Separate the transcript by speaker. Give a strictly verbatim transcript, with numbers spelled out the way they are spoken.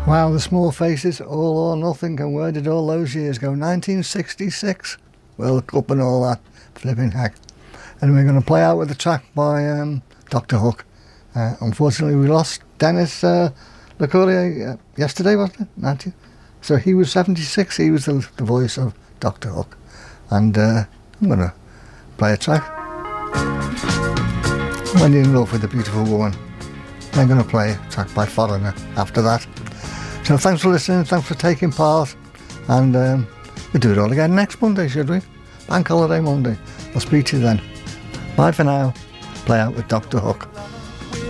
Speaker 1: Wow, the Small Faces, All or Nothing, and where did all those years go? nineteen sixty-six, World Cup and all that, flipping heck. And we're going to play out with a track by um, Doctor Hook. Uh, unfortunately, we lost Dennis uh, LeCourrier uh, yesterday, wasn't it? ninety So he was seventy-six, he was the, the voice of Doctor Hook. And uh, I'm going to play a track. When you're in love with a beautiful woman, I'm going to play a track by Foreigner after that. So thanks for listening, thanks for taking part, and um, we'll do it all again next Monday, should we? Bank Holiday Monday. I'll speak to you then. Bye for now. Play out with Doctor Hook.